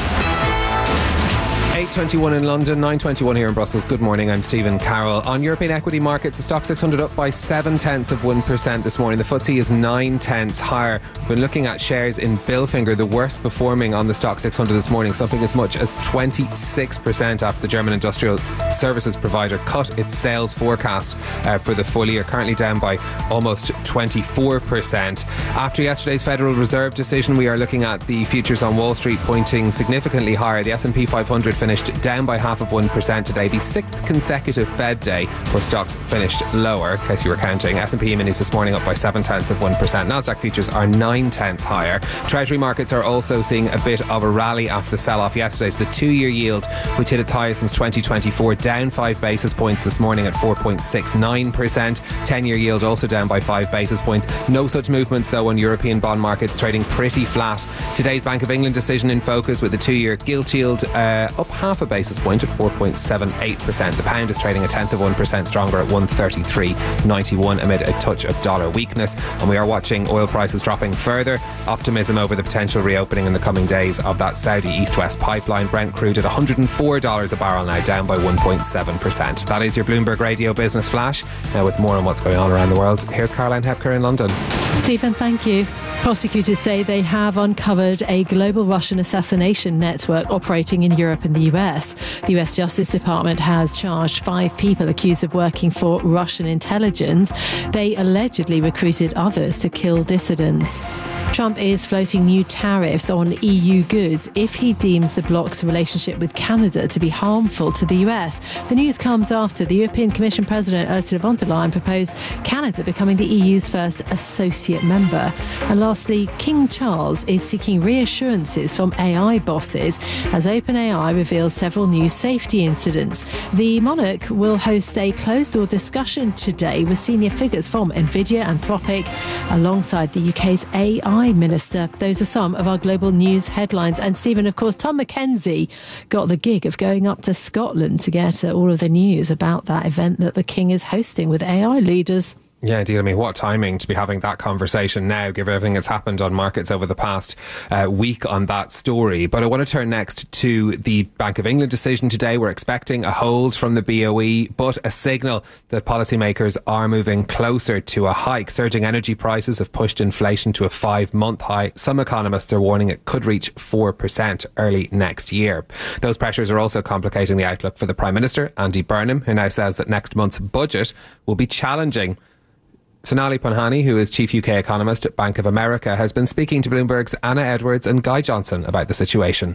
Speaker 8: eight twenty-one in London, nine twenty-one here in Brussels. Good morning, I'm Stephen Carroll. On European equity markets, the stock six hundred up by seven tenths of one percent this morning. The F T S E is nine tenths higher. When looking at shares in Bilfinger, the worst performing on the stock six hundred this morning, something as much as twenty-six percent after the German industrial services provider cut its sales forecast uh, for the full year, currently down by almost twenty-four percent. After yesterday's Federal Reserve decision, we are looking at the futures on Wall Street pointing significantly higher. The S and P five hundred finished down by half of one percent today, the sixth consecutive Fed day where stocks finished lower, in case you were counting. S and P minis this morning up by seven tenths of one percent. Nasdaq futures are nine tenths higher. Treasury markets are also seeing a bit of a rally after the sell-off yesterday. So the two-year yield, which hit its highest since twenty twenty-four, down five basis points this morning at four point six nine percent. ten-year yield also down by five basis points. No such movements, though, on European bond markets, trading pretty flat. Today's Bank of England decision in focus, with the two-year gilt yield uh, up half a basis point at four point seven eight percent. The pound is trading a tenth of one percent stronger at one thirty-three ninety-one amid a touch of dollar weakness. And we are watching oil prices dropping further. Optimism over the potential reopening in the coming days of that Saudi east-west pipeline. Brent crude at one hundred four dollars a barrel now, down by one point seven percent. That is your Bloomberg Radio Business Flash. Now, with more on what's going on around the world, here's Caroline Hepker in London.
Speaker 2: Stephen, thank you. Prosecutors say they have uncovered a global Russian assassination network operating in Europe and the U S. The U S Justice Department has charged five people accused of working for Russian intelligence. They allegedly recruited others to kill dissidents. Trump is floating new tariffs on E U goods if he deems the bloc's relationship with Canada to be harmful to the U S. The news comes after the European Commission President Ursula von der Leyen proposed Canada becoming the E U's first associate member. And lastly, King Charles is seeking reassurances from A I bosses as OpenAI reveals several new safety incidents. The monarch will host a closed-door discussion today with senior figures from NVIDIA, Anthropic, alongside the U K's A I Minister. Those are some of our global news headlines. And Stephen, of course, Tom Mackenzie got the gig of going up to Scotland to get uh, all of the news about that event that the King is hosting with A I leaders.
Speaker 8: Yeah, indeed. I mean, what timing to be having that conversation now, given everything that's happened on markets over the past uh, week on that story. But I want to turn next to the Bank of England decision today. We're expecting a hold from the B O E, but a signal that policymakers are moving closer to a hike. Surging energy prices have pushed inflation to a five-month high. Some economists are warning it could reach four percent early next year. Those pressures are also complicating the outlook for the Prime Minister, Andy Burnham, who now says that next month's budget will be challenging. Sonali Panhani, who is Chief U K Economist at Bank of America, has been speaking to Bloomberg's Anna Edwards and Guy Johnson about the situation.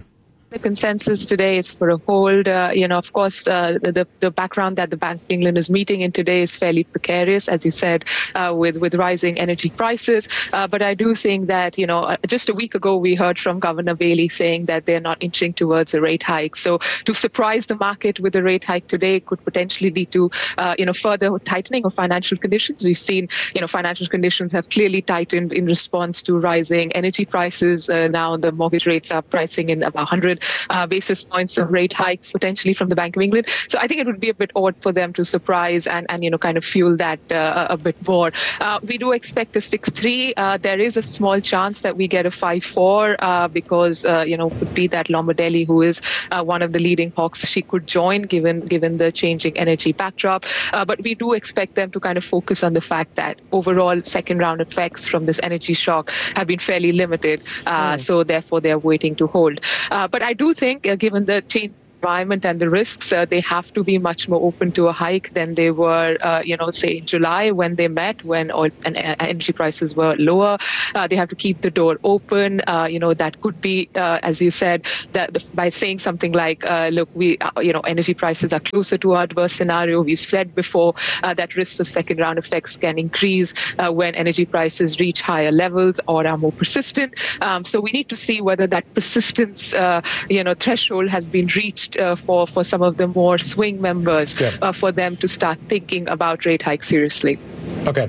Speaker 3: The consensus today is for a hold. Uh, you know, of course, uh, the the background that the Bank of England is meeting in today is fairly precarious, as you said, uh, with with rising energy prices. Uh, but I do think that, you know, just a week ago we heard from Governor Bailey saying that they're not inching towards a rate hike. So to surprise the market with a rate hike today could potentially lead to, uh, you know, further tightening of financial conditions. We've seen, you know, financial conditions have clearly tightened in response to rising energy prices. Uh, now the mortgage rates are pricing in about one hundred Uh, basis points of rate hikes potentially from the Bank of England. So I think it would be a bit odd for them to surprise and, and you know, kind of fuel that uh, a bit more. Uh, we do expect a six three. Uh, there is a small chance that we get a five four uh, because, uh, you know, it could be that Lombardelli, who is uh, one of the leading hawks, she could join given given the changing energy backdrop. Uh, but we do expect them to kind of focus on the fact that overall second round effects from this energy shock have been fairly limited. Uh, mm. So therefore, they're waiting to hold. Uh, but I do think, uh, given the change environment and the risks, uh, they have to be much more open to a hike than they were, uh, you know, say in July when they met, when oil and energy prices were lower. Uh, they have to keep the door open. Uh, you know, that could be, uh, as you said, that the, by saying something like, uh, look, we, uh, you know, energy prices are closer to our adverse scenario. We've said before uh, that risks of second round effects can increase uh, when energy prices reach higher levels or are more persistent. Um, so we need to see whether that persistence, uh, you know, threshold has been reached Uh, for, for some of the more swing members, yeah. uh, for them to start thinking about rate hikes seriously.
Speaker 1: Okay.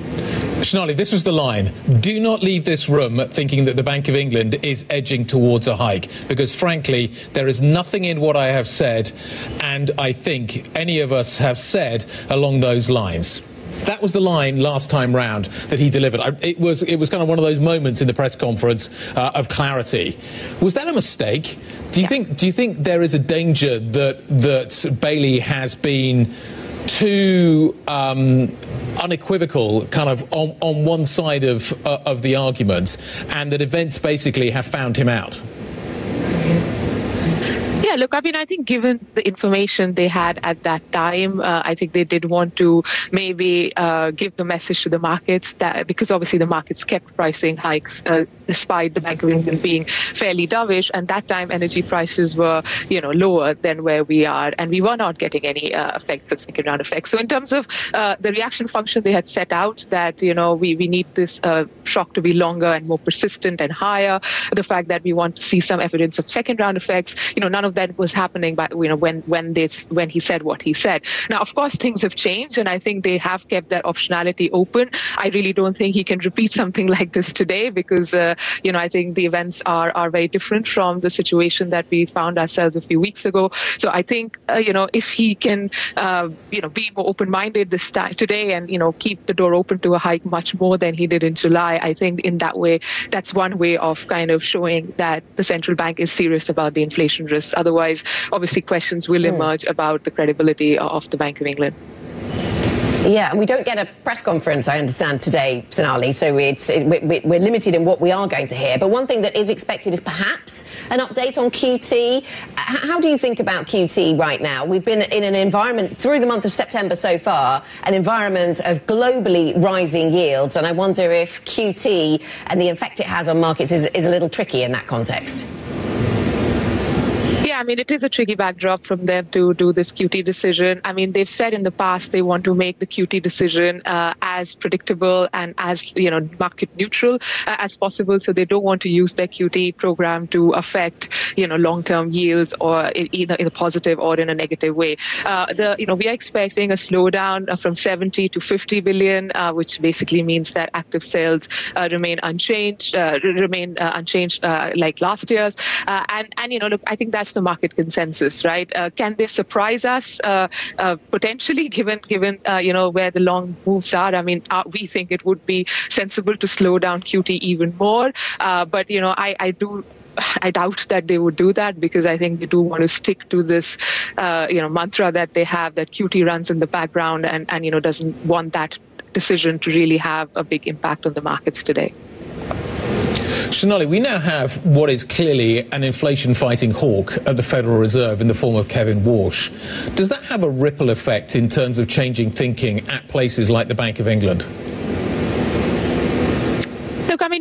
Speaker 1: Sonali, this was the line. Do not leave this room thinking that the Bank of England is edging towards a hike, because frankly, there is nothing in what I have said, and I think any of us have said along those lines. That was the line last time round that he delivered. I, it was it was kind of one of those moments in the press conference uh, of clarity. Was that a mistake? Do you think do you think there is a danger that that Bailey has been too um, unequivocal, kind of on, on one side of uh, of the argument, and that events basically have found him out?
Speaker 3: Yeah, look, I mean, I think given the information they had at that time, uh, I think they did want to maybe uh, give the message to the markets that, because obviously the markets kept pricing hikes uh, despite the Bank of England being fairly dovish. And that time energy prices were, you know, lower than where we are. And we were not getting any uh, effect of second round effects. So in terms of uh, the reaction function they had set out, that, you know, we, we need this uh, shock to be longer and more persistent and higher. The fact that we want to see some evidence of second round effects, you know, none of that was happening by, you know, when when this when he said what he said. Now, of course, things have changed, and I think they have kept that optionality open. I really don't think he can repeat something like this today, because uh, you know, I think the events are are very different from the situation that we found ourselves a few weeks ago. So I think uh, you know, if he can uh, you know, be more open-minded this time today, and you know, keep the door open to a hike much more than he did in July, I think in that way, that's one way of kind of showing that the central bank is serious about the inflation risks. Otherwise, obviously, questions will emerge mm. about the credibility of the Bank of England.
Speaker 5: Yeah, and we don't get a press conference, I understand, today, Sonali, so it's, it, we, we're limited in what we are going to hear. But one thing that is expected is perhaps an update on Q T. How do you think about Q T right now? We've been in an environment through the month of September so far, an environment of globally rising yields, and I wonder if Q T and the effect it has on markets is, is a little tricky in that context.
Speaker 3: Yeah, I mean, it is a tricky backdrop from them to do this Q T decision. I mean, they've said in the past they want to make the Q T decision uh, as predictable and as, you know, market neutral uh, as possible. So they don't want to use their Q T program to affect, you know, long-term yields, or in, either in a positive or in a negative way. Uh, the, you know, we are expecting a slowdown from seventy to fifty billion, uh, which basically means that active sales uh, remain unchanged, uh, remain uh, unchanged uh, like last year's. Uh, and, and, you know, look, I think that's the market consensus, right? Uh, can they surprise us uh, uh, potentially, given given uh, you know, where the long moves are? I mean, uh, we think it would be sensible to slow down Q T even more, uh, but you know, I, I do. I doubt that they would do that, because I think they do want to stick to this, uh, you know, mantra that they have, that Q T runs in the background, and and you know, doesn't want that decision to really have a big impact on the markets today.
Speaker 1: Sonali, we now have what is clearly an inflation-fighting hawk at the Federal Reserve in the form of Kevin Warsh. Does that have a ripple effect in terms of changing thinking at places like the Bank of England?
Speaker 3: Look, I mean,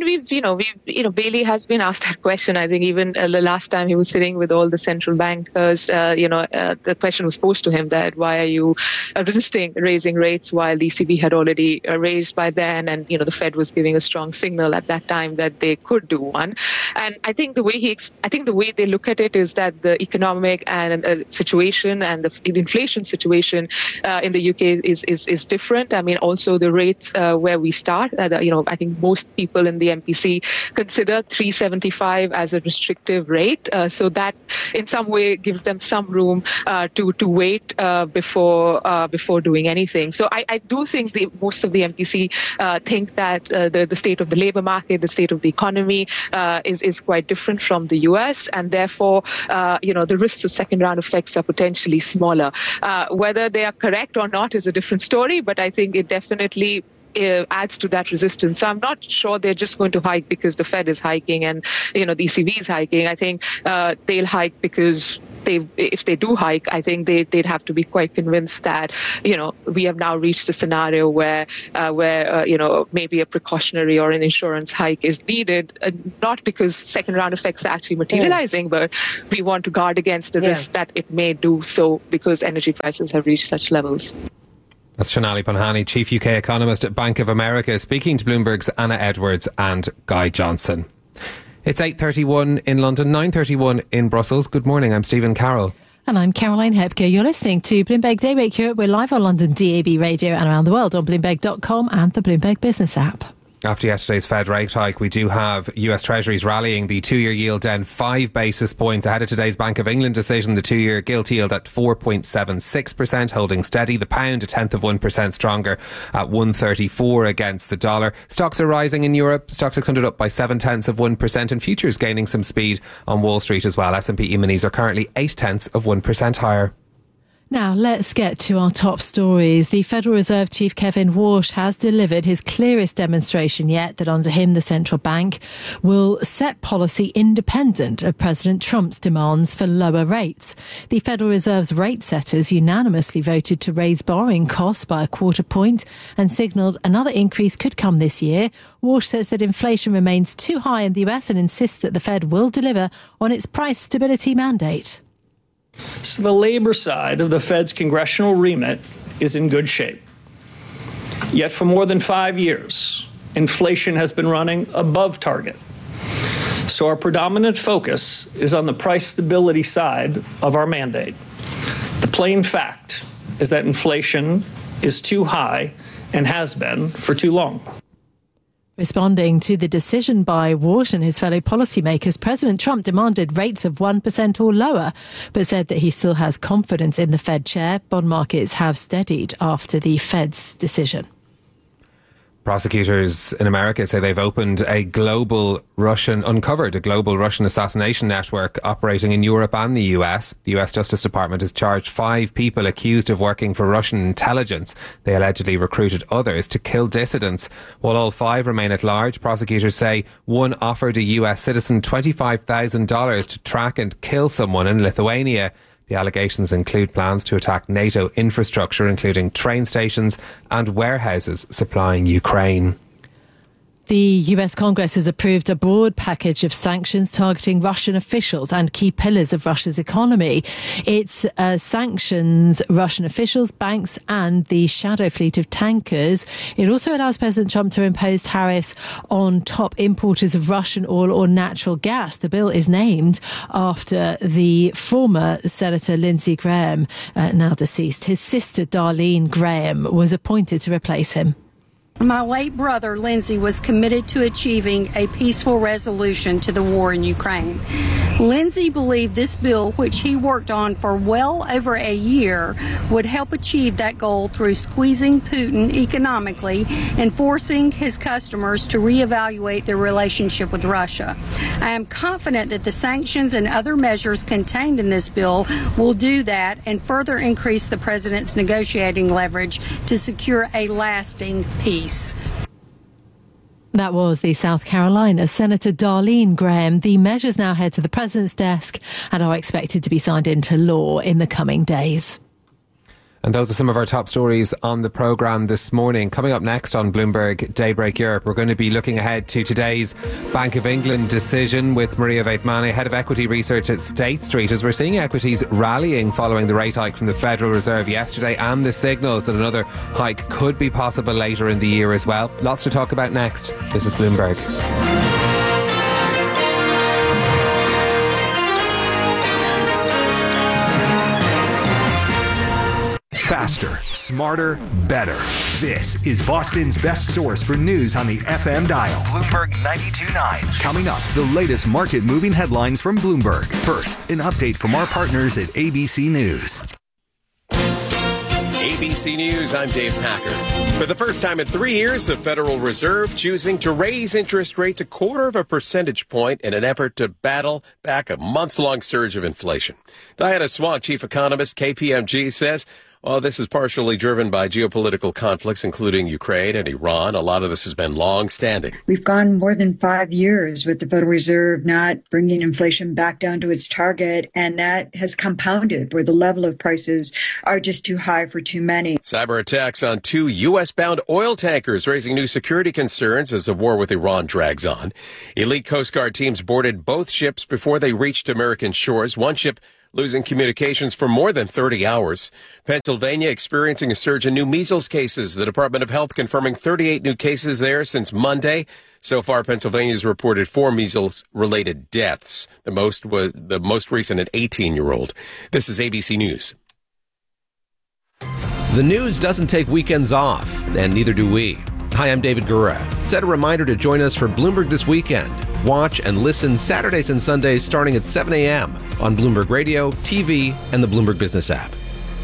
Speaker 3: we've, you know, we've, you know, Bailey has been asked that question. I think even uh, the last time he was sitting with all the central bankers, uh, you know, uh, the question was posed to him that why are you uh, resisting raising rates while the E C B had already uh, raised by then, and you know the Fed was giving a strong signal at that time that they could do one. And I think the way he, I think the way they look at it is that the economic and uh, situation and the inflation situation uh, in the U K is is is different. I mean, also the rates uh, where we start. Uh, the, you know, I think most people in the M P C consider three seventy-five as a restrictive rate, uh, so that in some way gives them some room uh, to to wait uh, before uh, before doing anything. So I, I do think the, most of the M P C uh, think that uh, the the state of the labor market, the state of the economy uh, is is quite different from the U S, and therefore uh, you know the risks of second round effects are potentially smaller. Uh, whether they are correct or not is a different story, but I think it definitely Uh, adds to that resistance. So I'm not sure they're just going to hike because the Fed is hiking and you know the E C B is hiking. I think uh, they'll hike because they, if they do hike, I think they they'd have to be quite convinced that you know we have now reached a scenario where uh, where uh, you know maybe a precautionary or an insurance hike is needed, uh, not because second round effects are actually materializing, yeah. but we want to guard against the yeah. risk that it may do so because energy prices have reached such levels.
Speaker 8: That's Shonali Punhani, Chief U K Economist at Bank of America, speaking to Bloomberg's Anna Edwards and Guy Johnson. It's eight thirty-one in London, nine thirty-one in Brussels. Good morning, I'm Stephen Carroll.
Speaker 2: And I'm Caroline Hepker. You're listening to Bloomberg Daybreak Europe. We're live on London D A B radio and around the world on Bloomberg dot com and the Bloomberg Business app.
Speaker 8: After yesterday's Fed rate hike, we do have U S Treasuries rallying, the two-year yield down five basis points ahead of today's Bank of England decision. The two-year gilt yield at four point seven six percent, holding steady. The pound a tenth of one percent stronger at one thirty-four against the dollar. Stocks are rising in Europe. Stock six hundred up by seven tenths of one percent, and futures gaining some speed on Wall Street as well. S and P E-minis are currently eight tenths of one percent higher.
Speaker 2: Now, let's get to our top stories. The Federal Reserve Chief Kevin Warsh has delivered his clearest demonstration yet that under him the central bank will set policy independent of President Trump's demands for lower rates. The Federal Reserve's rate setters unanimously voted to raise borrowing costs by a quarter point and signalled another increase could come this year. Warsh says that inflation remains too high in the U S and insists that the Fed will deliver on its price stability mandate.
Speaker 20: So the labor side of the Fed's congressional remit is in good shape. Yet for more than five years, inflation has been running above target. So our predominant focus is on the price stability side of our mandate. The plain fact is that inflation is too high and has been for too long.
Speaker 2: Responding to the decision by Warsh and his fellow policymakers, President Trump demanded rates of one percent or lower, but said that he still has confidence in the Fed chair. Bond markets have steadied after the Fed's decision.
Speaker 8: Prosecutors in America say they've opened a global Russian, uncovered a global Russian assassination network operating in Europe and the U S. The U S Justice Department has charged five people accused of working for Russian intelligence. They allegedly recruited others to kill dissidents. While all five remain at large, prosecutors say one offered a U S citizen twenty-five thousand dollars to track and kill someone in Lithuania. The allegations include plans to attack NATO infrastructure, including train stations and warehouses supplying Ukraine.
Speaker 2: The U S Congress has approved a broad package of sanctions targeting Russian officials and key pillars of Russia's economy. It uh, sanctions Russian officials, banks and the shadow fleet of tankers. It also allows President Trump to impose tariffs on top importers of Russian oil or natural gas. The bill is named after the former Senator Lindsey Graham, uh, now deceased. His sister Darlene Graham was appointed to replace him.
Speaker 6: My late brother, Lindsey, was committed to achieving a peaceful resolution to the war in Ukraine. Lindsey believed this bill, which he worked on for well over a year, would help achieve that goal through squeezing Putin economically and forcing his customers to reevaluate their relationship with Russia. I am confident that the sanctions and other measures contained in this bill will do that and further increase the president's negotiating leverage to secure a lasting peace.
Speaker 2: That was the South Carolina Senator Darlene Graham. The measures now head to the president's desk and are expected to be signed into law in the coming days.
Speaker 8: And those are some of our top stories on the programme this morning. Coming up next on Bloomberg Daybreak Europe, we're going to be looking ahead to today's Bank of England decision with Maria Vaitmane, Head of Equity Research at State Street, as we're seeing equities rallying following the rate hike from the Federal Reserve yesterday and the signals that another hike could be possible later in the year as well. Lots to talk about next. This is Bloomberg.
Speaker 16: Faster, smarter, better. This is Boston's best source for news on the F M dial.
Speaker 17: Bloomberg ninety-two point nine.
Speaker 16: Coming up, the latest market-moving headlines from Bloomberg. First, an update from our partners at A B C News.
Speaker 7: A B C News, I'm Dave Packer. For the first time in three years, the Federal Reserve choosing to raise interest rates a quarter of a percentage point in an effort to battle back a months-long surge of inflation. Diana Swan, chief economist, K P M G, says, well, this is partially driven by geopolitical conflicts, including Ukraine and Iran. A lot of this has been long-standing.
Speaker 9: We've gone more than five years with the Federal Reserve not bringing inflation back down to its target, and that has compounded where the level of prices are just too high for too many.
Speaker 7: Cyber attacks on two U S-bound oil tankers raising new security concerns as the war with Iran drags on. Elite Coast Guard teams boarded both ships before they reached American shores. One ship losing communications for more than thirty hours. Pennsylvania experiencing a surge in new measles cases. The Department of Health confirming thirty-eight new cases there since Monday. So far, Pennsylvania's reported four measles-related deaths. The most was the most recent, an eighteen-year-old. This is A B C News.
Speaker 12: The news doesn't take weekends off, and neither do we. Hi, I'm David Gura. Set a reminder to join us for Bloomberg This Weekend. Watch and listen Saturdays and Sundays starting at seven a.m. on Bloomberg Radio, T V, and the Bloomberg Business app.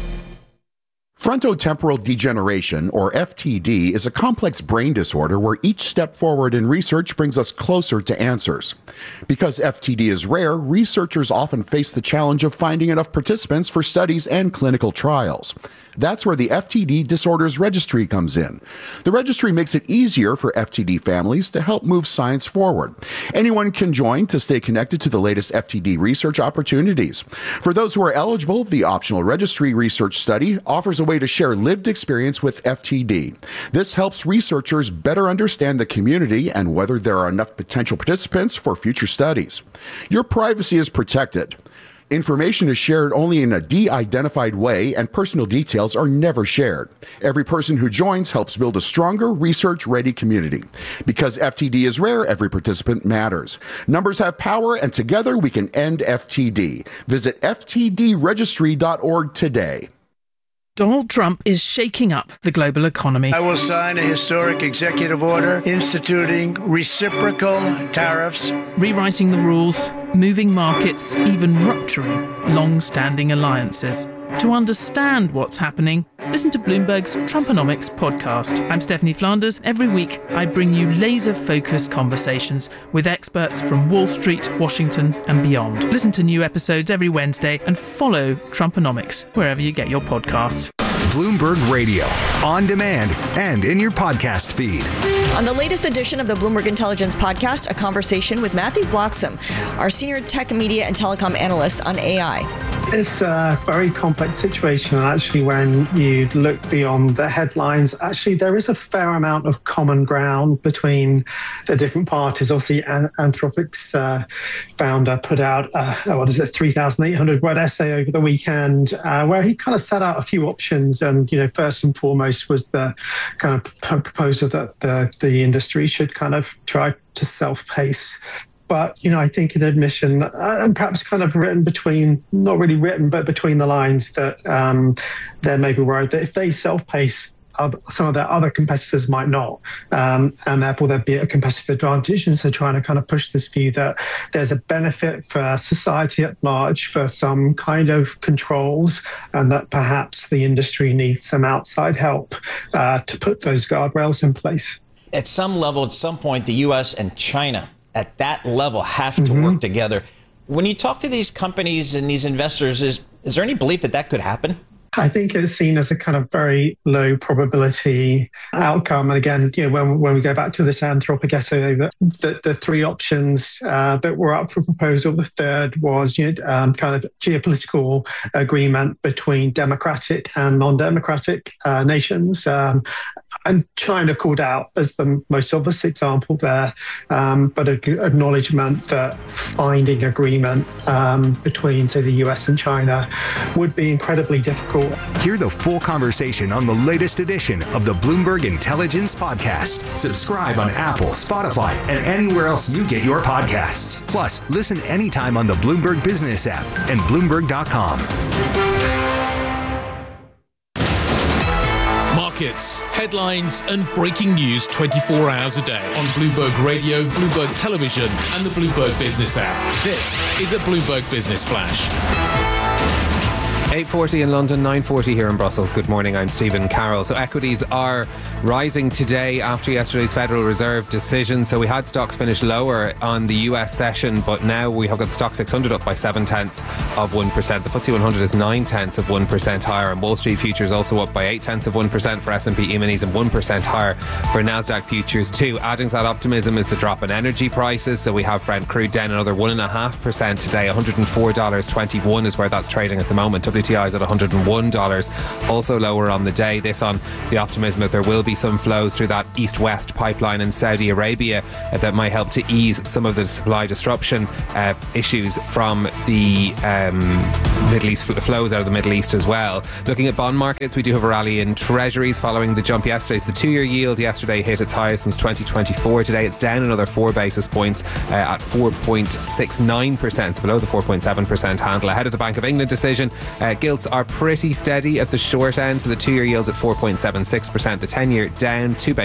Speaker 13: Frontotemporal degeneration, or F T D, is a complex brain disorder where each step forward in research brings us closer to answers. Because F T D is rare, researchers often face the challenge of finding enough participants for studies and clinical trials. That's where the F T D Disorders Registry comes in. The registry makes it easier for F T D families to help move science forward. Anyone can join to stay connected to the latest F T D research opportunities. For those who are eligible, the optional registry research study offers a way to share lived experience with F T D. This helps researchers better understand the community and whether there are enough potential participants for future studies. Your privacy is protected. Information is shared only in a de-identified way, and personal details are never shared. Every person who joins helps build a stronger, research-ready community. Because F T D is rare, every participant matters. Numbers have power, and together we can end F T D. Visit F T D registry dot org today.
Speaker 14: Donald Trump is shaking up the global economy.
Speaker 15: I will sign a historic executive order instituting reciprocal tariffs,
Speaker 14: rewriting the rules, moving markets, even rupturing long-standing alliances. To understand what's happening, listen to Bloomberg's Trumponomics podcast. I'm Stephanie Flanders. Every week, I bring you laser-focused conversations with experts from Wall Street, Washington, and beyond. Listen to new episodes every Wednesday and follow Trumponomics wherever you get your podcasts.
Speaker 16: Bloomberg Radio, on demand and in your podcast feed.
Speaker 18: On the latest edition of the Bloomberg Intelligence Podcast, a conversation with Matthew Bloxham, our senior tech, media, and telecom analyst on A I.
Speaker 19: It's a very complex situation, actually, when you look beyond the headlines. Actually, there is a fair amount of common ground between the different parties. Obviously, Anthropic's uh, founder put out, uh, what is it, three thousand eight hundred word essay over the weekend, uh, where he kind of set out a few options. And, you know, first and foremost was the kind of proposal that the, the industry should kind of try to self-pace. But, you know, I think an admission, that, uh, and perhaps kind of written between, not really written, but between the lines, that um, they're maybe worried that if they self-pace, other, some of their other competitors might not. Um, and therefore, there'd be a competitive advantage. And so trying to kind of push this view that there's a benefit for society at large for some kind of controls, and that perhaps the industry needs some outside help uh, to put those guardrails in place.
Speaker 21: At some level, at some point, the U S and China at that level have to
Speaker 19: Mm-hmm.
Speaker 21: work together. When you talk to these companies and these investors, is, is there any belief that that could happen?
Speaker 19: I think it's seen as a kind of very low probability outcome. And again, you know, when, when we go back to this Anthropic essay, the, the, the three options uh, that were up for proposal, the third was you know, um, kind of geopolitical agreement between democratic and non-democratic uh, nations. Um, and China called out as the most obvious example there, um, but an acknowledgement that finding agreement um, between, say, the U S and China would be incredibly difficult.
Speaker 16: Hear the full conversation on the latest edition of the Bloomberg Intelligence Podcast. Subscribe on Apple, Spotify, and anywhere else you get your podcasts. Plus, listen anytime on the Bloomberg Business app and Bloomberg dot com.
Speaker 1: Markets, headlines, and breaking news twenty-four hours a day on Bloomberg Radio, Bloomberg Television, and the Bloomberg Business app. This is a Bloomberg Business Flash.
Speaker 8: eight forty in London, nine forty here in Brussels. Good morning, I'm Stephen Carroll. So equities are rising today after yesterday's Federal Reserve decision. So we had stocks finish lower on the U S session, but now we have got Stock six hundred up by seven tenths of one percent. The F T S E one hundred is nine tenths of one percent higher, and Wall Street futures also up by eight tenths of one percent for S and P E-minis and one percent higher for Nasdaq futures too. Adding to that optimism is the drop in energy prices. So we have Brent crude down another one point five percent today. one hundred four dollars and twenty-one cents is where that's trading at the moment. W T I is at one hundred one dollars, also lower on the day. This on the optimism that there will be some flows through that east-west pipeline in Saudi Arabia uh, that might help to ease some of the supply disruption uh, issues from the um, Middle East, flows out of the Middle East as well. Looking at bond markets, we do have a rally in treasuries following the jump yesterday. So the two-year yield yesterday hit its highest since twenty twenty-four. Today it's down another four basis points uh, at four point six nine percent, below the four point seven percent handle. Ahead of the Bank of England decision, uh, gilts are pretty steady at the short end. So the two-year yield's at four point seven six percent, the ten-year down two basis